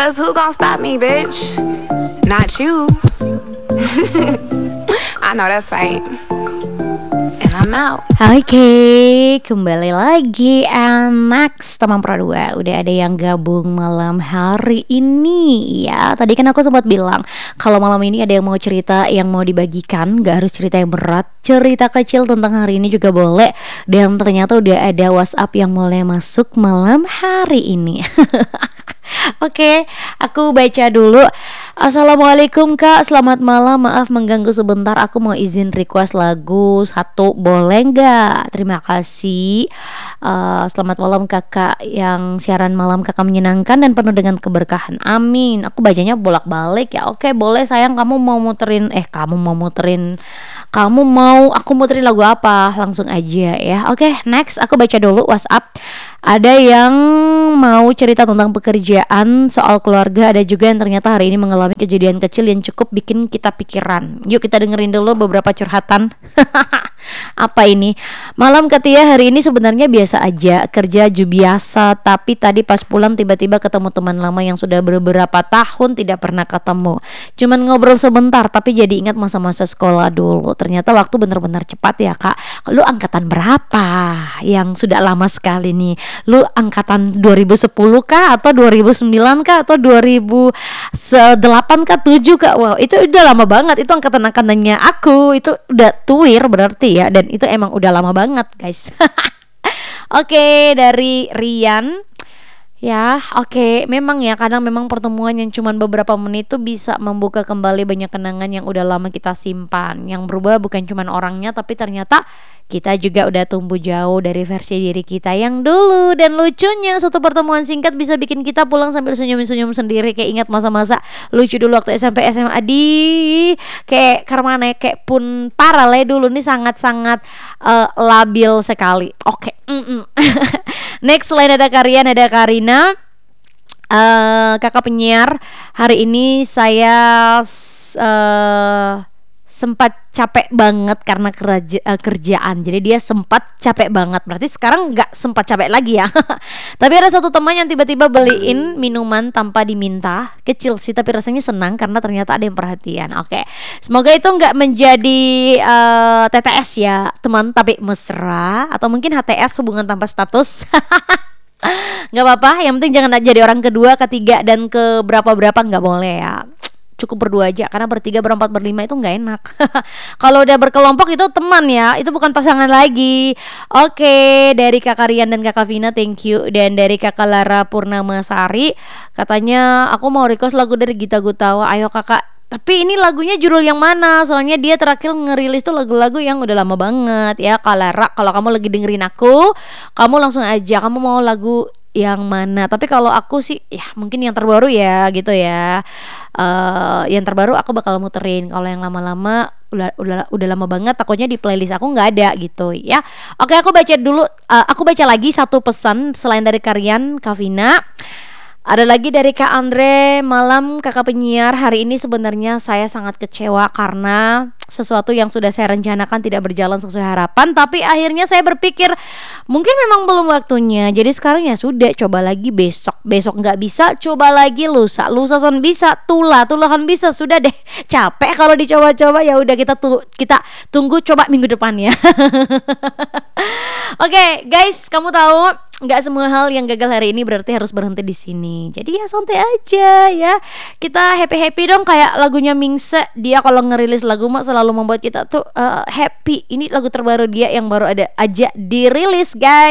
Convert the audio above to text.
Cause who gon' stop me, bitch? Not you. I know that's right. And I'm out. Oke, kembali lagi Max teman Pro 2. Udah ada yang gabung malam hari ini ya. Tadi kan aku sempat bilang kalau malam ini ada yang mau cerita, yang mau dibagikan, gak harus cerita yang berat, cerita kecil tentang hari ini juga boleh. Dan ternyata udah ada WhatsApp yang mulai masuk malam hari ini. Oke, aku baca dulu. Assalamualaikum Kak, selamat malam. Maaf mengganggu sebentar, aku mau izin request lagu satu, boleh nggak? Terima kasih. Selamat malam kakak, yang siaran malam kakak menyenangkan dan penuh dengan keberkahan. Amin. Aku bacanya bolak-balik ya. Oke, boleh sayang. Kamu mau aku muterin lagu apa? Langsung aja ya. Oke, next aku baca dulu WhatsApp. Ada yang mau cerita tentang pekerjaan, soal keluarga, ada juga yang ternyata hari ini mengalami kejadian kecil yang cukup bikin kita pikiran. Yuk kita dengerin dulu beberapa curhatan. Apa ini? Malam Katia, hari ini sebenarnya biasa aja, kerja biasa, tapi tadi pas pulang tiba-tiba ketemu teman lama yang sudah beberapa tahun tidak pernah ketemu. Cuman ngobrol sebentar, tapi jadi ingat masa-masa sekolah dulu. Ternyata waktu benar-benar cepat ya Kak. Lu angkatan berapa? Yang sudah lama sekali nih. Lu angkatan 2010 kah? Atau 2009 kah? Atau 2008 kah? 7 kah? Wow, itu udah lama banget. Itu angkatan-angkatannya aku. Itu udah tuir berarti ya. Dan itu emang udah lama banget guys. Oke, dari Rian. Ya, oke. Memang ya, kadang memang pertemuan yang cuma beberapa menit tuh bisa membuka kembali banyak kenangan yang udah lama kita simpan. Yang berubah bukan cuma orangnya, tapi ternyata kita juga udah tumbuh jauh dari versi diri kita yang dulu. Dan lucunya, satu pertemuan singkat bisa bikin kita pulang sambil senyum-senyum sendiri. Kayak ingat masa-masa lucu dulu waktu SMP SMA kayak karena kayak pun parah lah dulu nih, sangat-sangat labil sekali. Oke. Next, selain ada Karian, ada Karina. Kakak penyiar, hari ini saya sempat capek banget karena kerjaan. Jadi dia sempat capek banget. Berarti sekarang gak sempat capek lagi ya. Tapi ada satu teman yang tiba-tiba beliin minuman tanpa diminta. Kecil sih tapi rasanya senang karena ternyata ada yang perhatian. Oke, semoga itu gak menjadi TTS ya teman, tapi mesra. Atau mungkin HTS, hubungan tanpa status. Gak apa-apa, yang penting jangan jadi orang kedua, ketiga, dan ke berapa-berapa gak boleh ya. Cukup berdua aja, karena bertiga, berempat, berlima itu nggak enak. Kalau udah berkelompok itu teman ya, itu bukan pasangan lagi. Oke, dari Kakak Rian dan Kakak Vina, thank you. Dan dari Kakak Lara Purnamasari, katanya aku mau request lagu dari Gita Gutawa. Ayo kakak, tapi ini lagunya judul yang mana? Soalnya dia terakhir ngerilis tuh lagu-lagu yang udah lama banget ya. Kak Lara, kalau kamu lagi dengerin aku, kamu langsung aja, kamu mau lagu yang mana? Tapi kalau aku sih ya mungkin yang terbaru ya gitu ya. Yang terbaru aku bakal muterin. Kalau yang lama-lama udah lama banget, takutnya di playlist aku nggak ada gitu ya. Oke, aku baca dulu. Aku baca lagi satu pesan selain dari Karian, Kavina. Ada lagi dari Kak Andre, malam kakak penyiar, hari ini sebenarnya saya sangat kecewa karena sesuatu yang sudah saya rencanakan tidak berjalan sesuai harapan. Tapi akhirnya saya berpikir mungkin memang belum waktunya. Jadi sekarang ya sudah, coba lagi besok nggak bisa, coba lagi lusa son bisa, tulahan bisa. Sudah deh, capek kalau dicoba-coba. Ya udah, kita tunggu coba minggu depan ya. Oke, guys, kamu tahu nggak semua hal yang gagal hari ini berarti harus berhenti di sini. Jadi ya santai aja ya. Kita happy dong, kayak lagunya Mingse. Dia kalau ngerilis lagu mah selalu membuat kita tuh happy. Ini lagu terbaru dia yang baru ada aja dirilis, guys.